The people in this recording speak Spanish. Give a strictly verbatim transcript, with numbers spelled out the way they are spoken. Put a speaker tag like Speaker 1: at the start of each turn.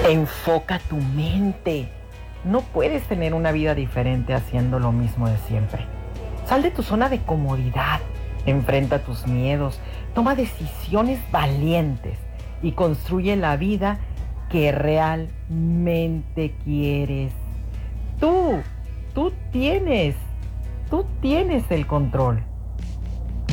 Speaker 1: Enfoca tu mente. No puedes tener una vida diferente haciendo lo mismo de siempre. Sal de tu zona de comodidad. Enfrenta tus miedos. Toma decisiones valientes y construye la vida que realmente quieres. Tú, tú tienes, tú tienes el control.